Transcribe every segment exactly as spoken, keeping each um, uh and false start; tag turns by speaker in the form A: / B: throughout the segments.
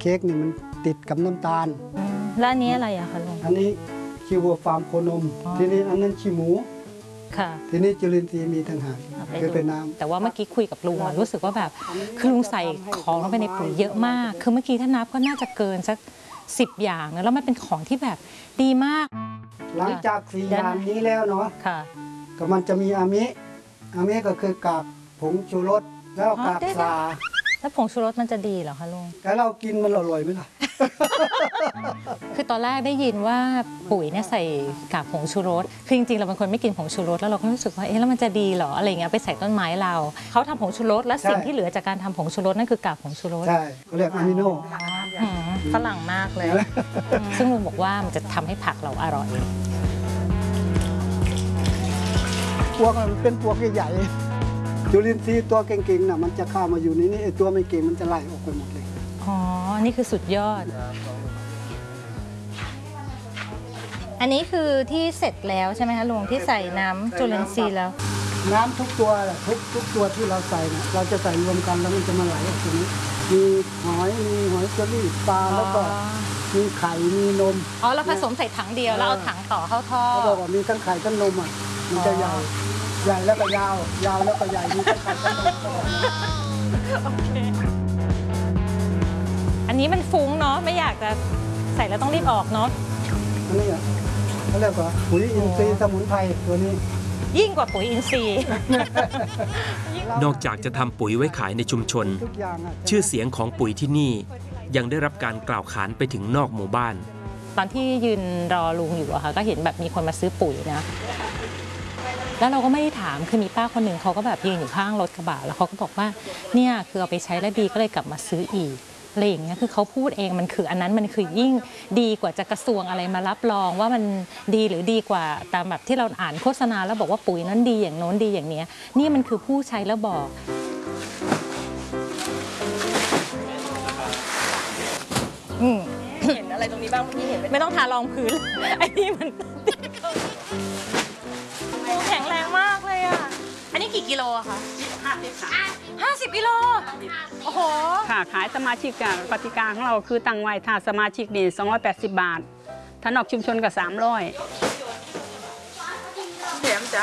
A: ค้กนี่มันติดกับน้ำตาล
B: แล้วอันนี้อะไรอะคะลุง
A: อันนี้คิวฟาร์มโคนมทีนี้อันนั้นขี้หมู
B: ค่ะ
A: ทีนี้จุลินทรีย์มีทางหากคือเป็นน้ำ
B: แต่ว่าเมื่อกี้คุยกับลุงรู้สึกว่าแบบคือลุงใส่ของลงไปในปุ๋ยเยอะมากคือเมื่อกี้ถ้านับก็น่าจะเกินสักสิบอย่างนะแล้วมันเป็นของที่แบบดีมาก
A: หลังจากสี่อย่างนี้แล้วเนาะ
B: ค่ะ
A: ก็มันจะมีอามิอามิก็คือกากผงชูรสแล้วกากปลา
B: แล้วผงชูรสมันจะดีเหรอคะลุง
A: แต่เรากินมันอร่อยไหมล่ะ
B: คือตอนแรกได้ยินว่าปุ๋ยเนี่ยใส่กากผงชูรสคือจริงๆเราเป็นคนไม่กินผงชูรสแล้วเราก็รู้สึกว่าเอ๊ะแล้วมันจะดีเหรออะไรเงี้ยไปใส่ต้นไม้เราเขาทำผงชูรสและสิ่งที่เหลือจากการทำผงชูรสนั่นคือกากผงชูรส
A: ใช่เขาเรียกอะมิโน
B: ฝรั่งมากเลยซึ่งลุงบอกว่ามันจะทำให้ผักเราอร่อย
A: พวกมันเป็นพวกใหญ่ๆจุลินทรีย์ตัวเก่งๆน่ะมันจะเข้ามาอยู่ในนี้ไอ้ตัวไม่เก่งมันจะไล่ออกไปหมดเลย
B: อ๋อนี่คือสุดยอดอันนี้คือที่เสร็จแล้วใช่ไหมคะลุงที่ใส่น้ำจุลินทรีย์แล้ว
A: น้ำทุกตัวทุกทุกตัวที่เราใส่นะเราจะใส่รวมกันแล้วมันจะมาไหลออกตรงนี้มีหอยมีหอยเชอรี่ปลาแล้วก็มีไข่มีนม
B: อ๋อเราผสมใส่ถังเดียวแล้วเอาถังต่อเข้าท่อ
A: เขาบอกว่ามีทั้งไข่ทั้งนมอ่ะมันจะใหญ่ใหญ่แล้วก็ยาวยาวแล้วก็ใหญ่มีทั้งไข่ทั้งนม
B: โอเคอันนี้มันฟุ้งเนาะไม่อยากจะใส่แล้วต้องรีบออกเนาะ
A: อันนี้อ่ะเขาเรียกว่าปุ๋ยอินทรีย์สมุนไพรตัวนี้
B: ยิ่งกว่าปุ๋ยอินทรีย์
C: นอกจากจะทำปุ๋ยไว้ขายในชุมชนชื่อเสียงของปุ๋ยที่นี่ยังได้รับการกล่าวขานไปถึงนอกหมู่บ้าน
B: ตอนที่ยืนรอลุงอยู่อะค่ะก็เห็นแบบมีคนมาซื้อปุ๋ยนะแล้วเราก็ไม่ได้ถามคือมีป้าคนหนึ่งเขาก็แบบยืนอยู่ข้างรถกระบะแล้วเขาก็บอกว่าเนี่ยคือเอาไปใช้แล้วดีก็เลยกลับมาซื้ออีกอะไรอย่างเงี้ยคือเขาพูดเองมันคืออันนั้นมันคือยิ่งดีกว่าจะกระทรวงอะไรมารับรองว่ามันดีหรือดีกว่าตามแบบที่เราอ่านโฆษณาแล้วบอกว่าปุ๋ยนั้นดีอย่างโน้นดีอย่างเนี้ยนี่มันคือผู้ใช้แล้วบอกอืมเห็นอะไรตรงนี้บ้างเมื่อกี้เห็นไม่ต้องทารองพื้นไอ้นี่มันแข็งแรงมากเลยอ่ะอันนี้กี่กิโลอะคะห้าสิบค่ะห้าสิบกิโลโอ้โห
D: ค่ะขายสมาชิกกับปฏิกาของเราคือตั้งไว้ถ้าสมาชิกนี่สองร้อยแปดสิบบาทถ้านอกชุมชนก็สามร้อยเสียมจ้ะ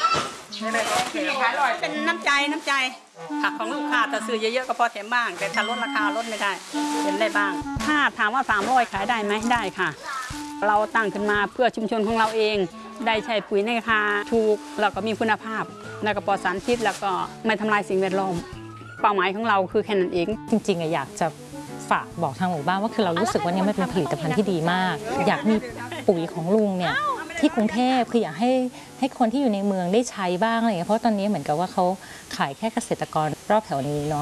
D: เป็นน้ำใจน้ำใจผักของลูกค้าแต่ซื้อเยอะๆก็พอแถมบ้างแต่ถ้าลดราคาลดไม่ได้เป็นได้บ้างถ้าถามว่าสามร้อยขายได้ไหมได้ค่ะเราตั้งขึ้นมาเพื่อชุมชนของเราเองได้ใช้ปุ๋ยในราคาถูกแล้วก็มีคุณภาพแล้วก็ปลอดสารพิษแล้วก็ไม่ทำลายสิ่งแวดล้อมเป้าหมายของเราคือแค่นั้นเอง
B: จริงๆอยากจะฝากบอกทางหมู่บ้านว่าคือเรารู้สึกว่านี่มันเป็นผลิตภัณฑ์ที่ดีมากอยากมีปุ๋ยของลุงเนี่ยที่กรุงเทพคืออยากให้ให้คนที่อยู่ในเมืองได้ใช้บ้างอะไรอย่างเงี้ยเพราะตอนนี้เหมือนกับว่าเขาขายแค่เกษตรกรรอบแถวนี้เนาะ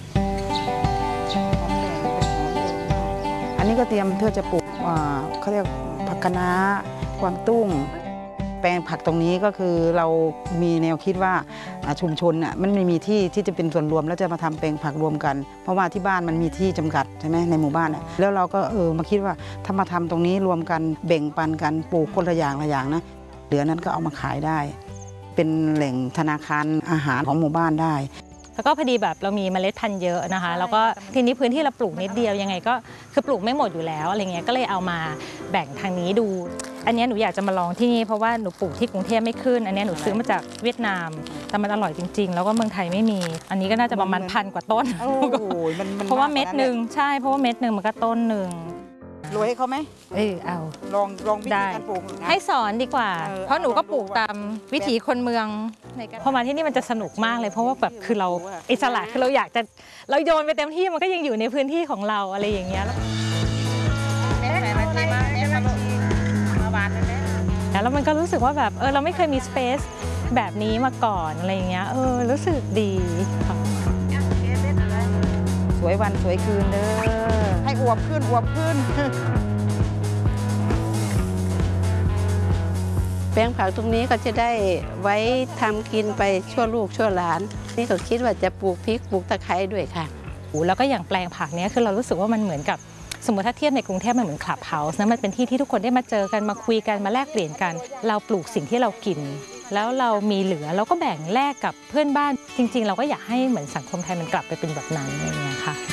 E: อันนี้ก็เตรียมเพื่อจะปลูกเขาเรียกผักคะน้ากวางตุ้งแปลงผักตรงนี้ก็คือเรามีแนวคิดว่าชุมชนน่ะมันไม่มีที่ที่จะเป็นส่วนรวมแล้วจะมาทำแปลงผักรวมกันเพราะว่าที่บ้านมันมีที่จำกัดใช่ไหมในหมู่บ้านน่ะแล้วเราก็เออมาคิดว่าถ้ามาทำตรงนี้รวมกันแบ่งปันกันปลูกคนละอย่างละอย่างนะเหลือนั้นก็เอามาขายได้เป็นแหล่งธนาคารอาหารของหมู่บ้านได้
B: แล้วก็พอดีแบบเรามีเมล็ดพันธุ์เยอะนะคะแล้วก็ทีนี้พื้นที่เราปลูกนิดเดียวยังไงก็คือปลูกไม่หมดอยู่แล้วอะไรเงี้ยก็เลยเอามาแบ่งทางนี้ดูอันนี้หนูอยากจะมาลองที่นี่เพราะว่าหนูปลูกที่กรุงเทพไม่ขึ้นอันนี้หนูซื้อมาจากเวียดนามแต่มันอร่อยจริงๆแล้วก็เมืองไทยไม่มีอันนี้ก็น่าจะประมาณพันกว่าต้นเพราะว่าเม็ดหนึ่งใช่เพราะว่าเม็ดหนึ่งมันก็ต้นหนึ่ง
E: โรยให้เขาไหม
B: เออเอา
E: ลองลองวิธีการปลูก
B: ให้สอนดีกว่าเพราะหนูก็ปลูกตามวิถีคนเมืองพอมาที่นี่มันจะสนุกมากเลยเพราะว่าแบบคือเราอิสระคือเราอยากจะเราโยนไปเต็มที่มันก็ยังอยู่ในพื้นที่ของเราอะไรอย่างเงี้ยแล้วมันก็รู้สึกว่าแบบเออเราไม่เคยมีสเปซแบบนี้มาก่อนอะไรอย่างเงี้ยเออรู้สึกดี
E: สวยวันสวยคืนเด้อให้อวบขึ้นอวบขึ้น
F: แปลงผักตรงนี้ก็จะได้ไว้ทำกินไปชั่วลูกชั่วหลานนี่ก็คิดว่าจะปลูกพริกปลูกตะไคร้ด้วยค่ะ
B: แล้วก็อย่างแปลงผักเนี้ยคือเรารู้สึกว่ามันเหมือนกับสมมติถ้าเทียบในกรุงเทพมันเหมือนคลับเฮาส์นะมันเป็นที่ที่ทุกคนได้มาเจอกันมาคุยกันมาแลกเปลี่ยนกันเราปลูกสิ่งที่เรากินแล้วเรามีเหลือเราก็แบ่งแลกกับเพื่อนบ้านจริงๆเราก็อยากให้เหมือนสังคมไทยมันกลับไปเป็นแบบนั้นอะไรเงี้ยค่ะ